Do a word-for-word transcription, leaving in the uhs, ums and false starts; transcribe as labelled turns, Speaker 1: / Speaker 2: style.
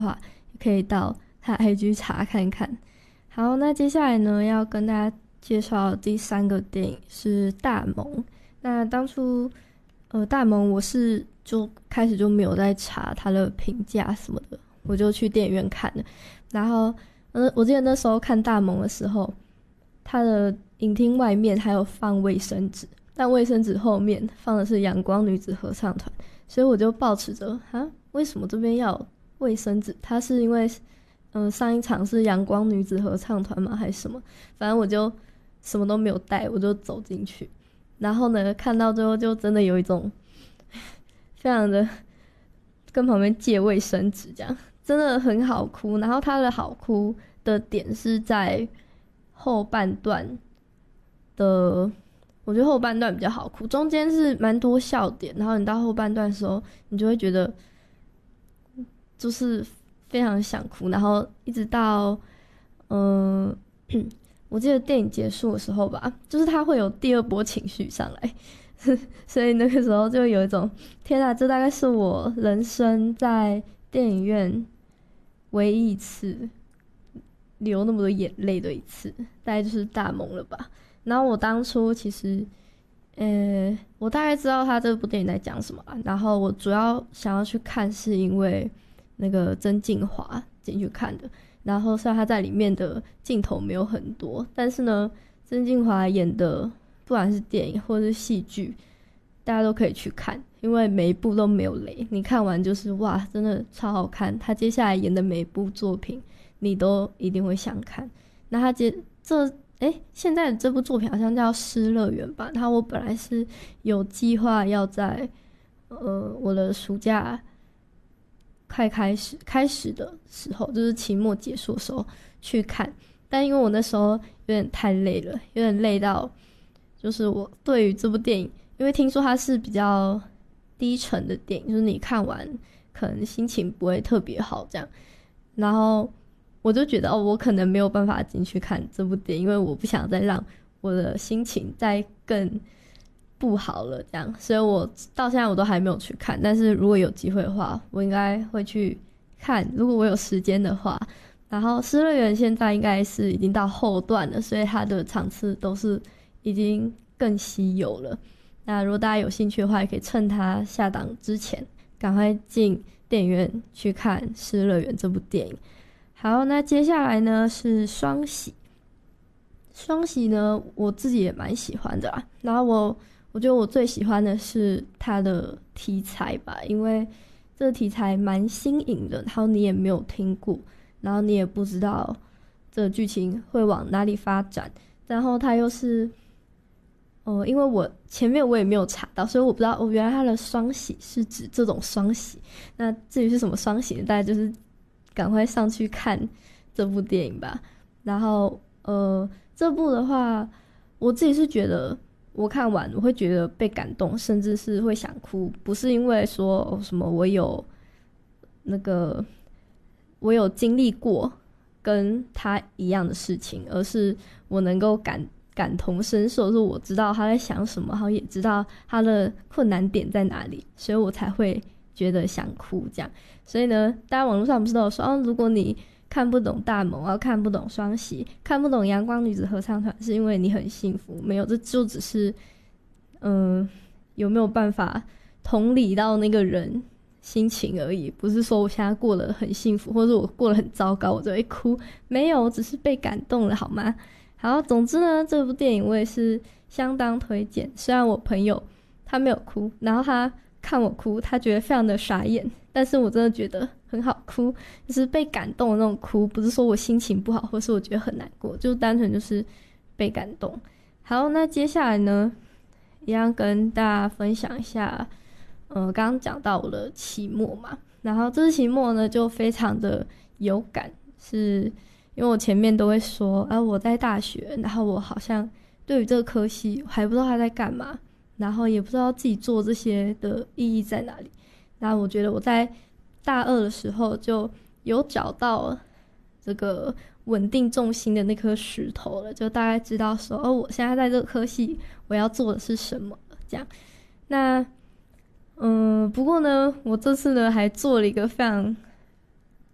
Speaker 1: 话，可以到他 I G 查看看。好，那接下来呢，要跟大家介绍第三个电影是《大萌》。那当初，呃，《大萌》我是就开始就没有在查他的评价什么的，我就去电影院看了。然后，呃，我记得那时候看《大萌》的时候，他的影厅外面还有放卫生纸，但卫生纸后面放的是阳光女子合唱团，所以我就抱持着啊，为什么这边要有卫生纸？它是因为，嗯、呃，上一场是阳光女子合唱团吗？还是什么？反正我就什么都没有带，我就走进去。然后呢，看到最后就真的有一种非常的跟旁边借卫生纸，这样真的很好哭。然后它的好哭的点是在后半段的，我觉得后半段比较好哭，中间是蛮多笑点，然后你到后半段的时候，你就会觉得就是非常想哭，然后一直到嗯、呃，我记得电影结束的时候吧，就是它会有第二波情绪上来，所以那个时候就有一种天啊，这大概是我人生在电影院唯一一次流那么多眼泪的一次，大概就是大萌了吧。然后我当初其实，呃，我大概知道他这部电影在讲什么啦，然后我主要想要去看是因为那个曾敬骅进去看的。然后虽然他在里面的镜头没有很多，但是呢，曾敬骅演的不管是电影或是戏剧，大家都可以去看，因为每一部都没有雷，你看完就是哇，真的超好看。他接下来演的每一部作品，你都一定会想看。那他接这诶，现在的这部作品好像叫《失乐园》吧？然后我本来是有计划要在呃我的暑假快开始开始的时候，就是期末结束的时候去看，但因为我那时候有点太累了，有点累到，就是我对于这部电影，因为听说它是比较低沉的电影，就是你看完可能心情不会特别好这样，然后我就觉得哦，我可能没有办法进去看这部电影，因为我不想再让我的心情再更不好了这样，所以我到现在我都还没有去看，但是如果有机会的话，我应该会去看，如果我有时间的话。然后《失乐园》现在应该是已经到后段了，所以它的场次都是已经更稀有了。那如果大家有兴趣的话，也可以趁它下档之前赶快进电影院去看《失乐园》这部电影。好，那接下来呢是双喜。双喜呢，我自己也蛮喜欢的啦。然后我我觉得我最喜欢的是它的题材吧，因为这个题材蛮新颖的，然后你也没有听过，然后你也不知道这个剧情会往哪里发展，然后它又是，呃，因为我前面我也没有查到，所以我不知道，哦，原来它的双喜是指这种双喜。那至于是什么双喜，大家就是赶快上去看这部电影吧。然后，呃，这部的话，我自己是觉得。我看完我会觉得被感动，甚至是会想哭，不是因为说、哦、什么我有那个我有经历过跟他一样的事情，而是我能够感感同身受，是我知道他在想什么，然后也知道他的困难点在哪里，所以我才会觉得想哭这样。所以呢，大家网络上不是都有说，哦，如果你看不懂大萌，要看不懂双喜，看不懂阳光女子合唱团，是因为你很幸福。没有，这就只是，嗯、呃，有没有办法同理到那个人心情而已，不是说我现在过得很幸福，或者我过得很糟糕，我就会哭。没有，我只是被感动了，好吗？好，总之呢，这部电影我也是相当推荐。虽然我朋友他没有哭，然后他看我哭，他觉得非常的傻眼，但是我真的觉得很好哭，就是被感动的那种哭，不是说我心情不好，或是我觉得很难过，就单纯就是被感动。好，那接下来呢，一样跟大家分享一下，呃，刚刚讲到我的期末嘛，然后这次期末呢就非常的有感，是因为我前面都会说，啊，我在大学，然后我好像对于这个科系还不知道他在干嘛，然后也不知道自己做这些的意义在哪里。那我觉得我在大二的时候就有找到这个稳定重心的那颗石头了，就大概知道说，哦，我现在在这个科系我要做的是什么这样。那嗯，不过呢，我这次呢还做了一个非常